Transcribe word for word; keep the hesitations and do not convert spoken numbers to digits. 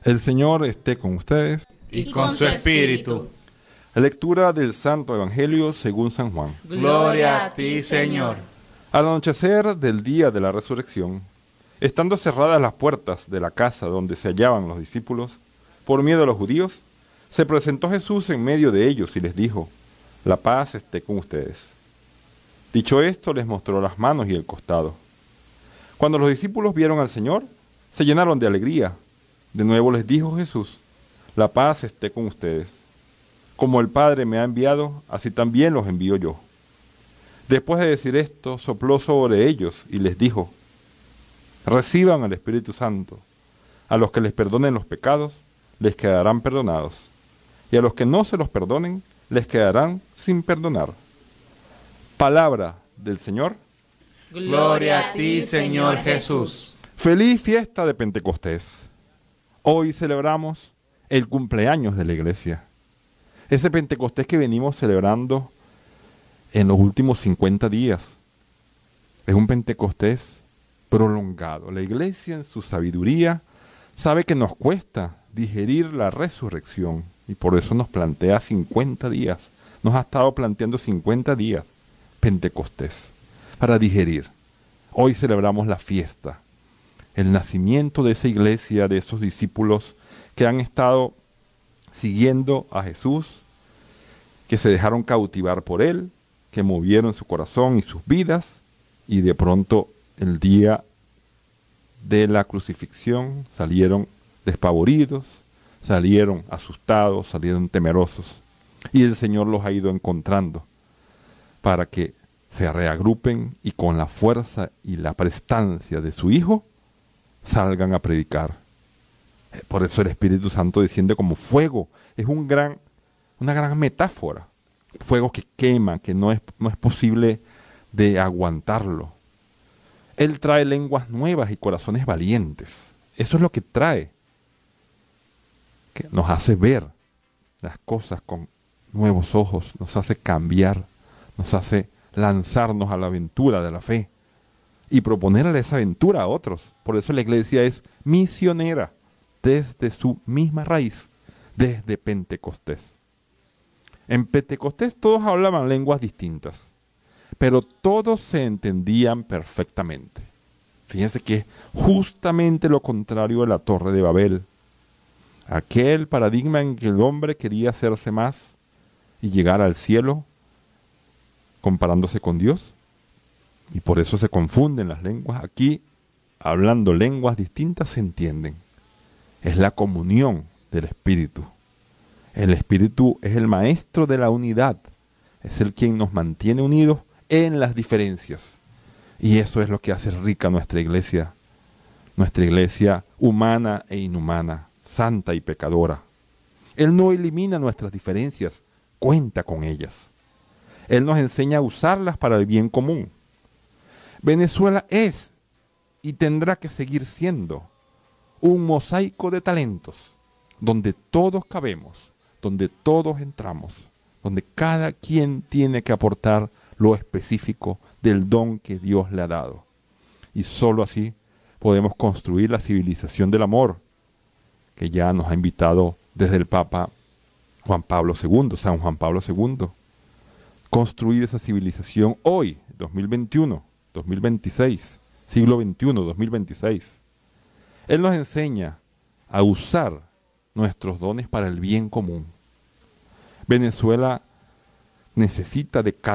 El Señor esté con ustedes. Y con su espíritu. Lectura del Santo Evangelio según San Juan. Gloria a ti, Señor. Al anochecer del día de la resurrección, estando cerradas las puertas de la casa donde se hallaban los discípulos, por miedo a los judíos, se presentó Jesús en medio de ellos y les dijo: la paz esté con ustedes. Dicho esto, les mostró las manos y el costado. Cuando los discípulos vieron al Señor, se llenaron de alegría. De nuevo les dijo Jesús: la paz esté con ustedes. Como el Padre me ha enviado, así también los envío yo. Después de decir esto, sopló sobre ellos y les dijo: reciban al Espíritu Santo. A los que les perdonen los pecados, les quedarán perdonados. Y a los que no se los perdonen, les quedarán sin perdonar. Palabra del Señor. Gloria a ti, Señor Jesús. Feliz fiesta de Pentecostés. Hoy celebramos el cumpleaños de la Iglesia. Ese Pentecostés que venimos celebrando en los últimos cincuenta días. Es un Pentecostés prolongado. La Iglesia, en su sabiduría, sabe que nos cuesta digerir la resurrección y por eso nos plantea cincuenta días. Nos ha estado planteando cincuenta días Pentecostés para digerir. Hoy celebramos la fiesta, el nacimiento de esa iglesia, de esos discípulos que han estado siguiendo a Jesús, que se dejaron cautivar por Él, que movieron su corazón y sus vidas, y de pronto el día de la crucifixión salieron despavoridos, salieron asustados, salieron temerosos, y el Señor los ha ido encontrando para que se reagrupen y con la fuerza y la prestancia de su Hijo salgan a predicar. Por eso el Espíritu Santo desciende como fuego. Es un gran, una gran metáfora. Fuego que quema, que no es, no es posible de aguantarlo. Él trae lenguas nuevas y corazones valientes. Eso es lo que trae. Que nos hace ver las cosas con nuevos ojos, nos hace cambiar, nos hace lanzarnos a la aventura de la fe y proponerle esa aventura a otros. Por eso la iglesia es misionera desde su misma raíz, desde Pentecostés. En Pentecostés todos hablaban lenguas distintas, pero todos se entendían perfectamente. Fíjense que es justamente lo contrario de la Torre de Babel, aquel paradigma en que el hombre quería hacerse más y llegar al cielo comparándose con Dios, y por eso se confunden las lenguas. Aquí, hablando lenguas distintas, se entienden. Es la comunión del Espíritu. El Espíritu es el maestro de la unidad, es el quien nos mantiene unidos en las diferencias, y eso es lo que hace rica nuestra iglesia, nuestra iglesia humana e inhumana, santa y pecadora. Él no elimina nuestras diferencias, cuenta con ellas. Él nos enseña a usarlas para el bien común. Venezuela es y tendrá que seguir siendo un mosaico de talentos, donde todos cabemos, donde todos entramos, donde cada quien tiene que aportar lo específico del don que Dios le ha dado. Y sólo así podemos construir la civilización del amor, que ya nos ha invitado desde el Papa Juan Pablo segundo, San Juan Pablo segundo. Construir esa civilización hoy, dos mil veintiuno, dos mil veintiséis, siglo veintiuno, dos mil veintiséis. Él nos enseña a usar nuestros dones para el bien común. Venezuela necesita de cada